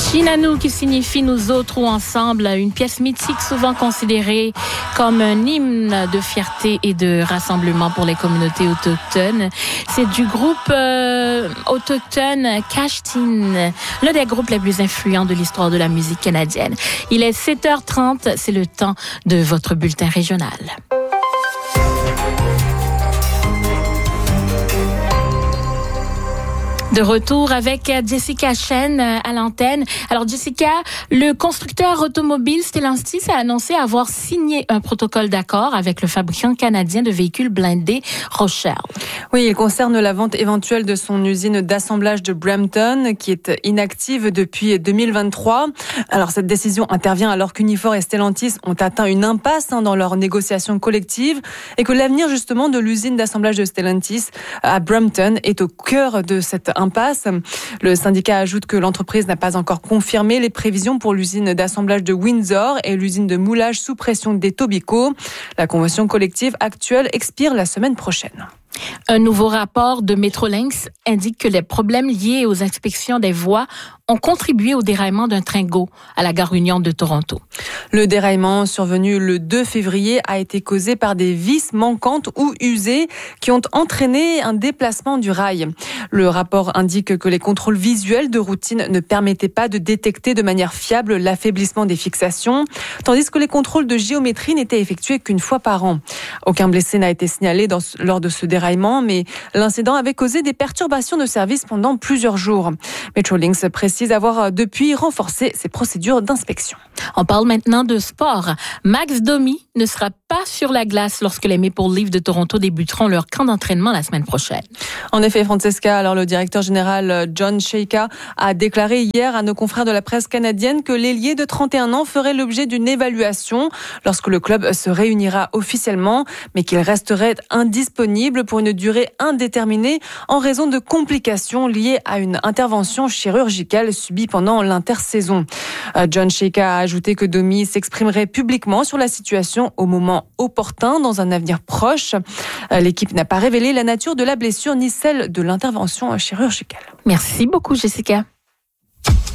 Chinanu qui signifie nous autres ou ensemble, une pièce mythique souvent considérée comme un hymne de fierté et de rassemblement pour les communautés autochtones. C'est du groupe autochtone Kashtin, l'un des groupes les plus influents de l'histoire de la musique canadienne. Il est 7h30, c'est le temps de votre bulletin régional. De retour avec Jessica Chen à l'antenne. Alors Jessica, le constructeur automobile Stellantis a annoncé avoir signé un protocole d'accord avec le fabricant canadien de véhicules blindés Rochelle. Oui, il concerne la vente éventuelle de son usine d'assemblage de Brampton qui est inactive depuis 2023. Alors cette décision intervient alors qu'Unifor et Stellantis ont atteint une impasse dans leurs négociations collectives et que l'avenir justement de l'usine d'assemblage de Stellantis à Brampton est au cœur de cette impasse. Le syndicat ajoute que l'entreprise n'a pas encore confirmé les prévisions pour l'usine d'assemblage de Windsor et l'usine de moulage sous pression d'Etobicoke. La convention collective actuelle expire la semaine prochaine. Un nouveau rapport de Metrolinx indique que les problèmes liés aux inspections des voies ont contribué au déraillement d'un train GO à la gare Union de Toronto. Le déraillement survenu le 2 février a été causé par des vis manquantes ou usées qui ont entraîné un déplacement du rail. Le rapport indique que les contrôles visuels de routine ne permettaient pas de détecter de manière fiable l'affaiblissement des fixations, tandis que les contrôles de géométrie n'étaient effectués qu'une fois par an. Aucun blessé n'a été signalé lors de ce déraillement, mais l'incident avait causé des perturbations de service pendant plusieurs jours. Metrolinx précise avoir depuis renforcé ses procédures d'inspection. On parle maintenant de sport. Max Domi ne sera pas sur la glace lorsque les Maple Leafs de Toronto débuteront leur camp d'entraînement la semaine prochaine. En effet, Francesca, alors le directeur général John Sheika a déclaré hier à nos confrères de la presse canadienne que l'ailier de 31 ans ferait l'objet d'une évaluation lorsque le club se réunira officiellement, mais qu'il resterait indisponible pour une durée indéterminée en raison de complications liées à une intervention chirurgicale subie pendant l'intersaison. John Sheika a ajouté que Domi s'exprimerait publiquement sur la situation au moment opportun dans un avenir proche. L'équipe n'a pas révélé la nature de la blessure ni celle de l'intervention chirurgicale. Merci beaucoup, Jessica.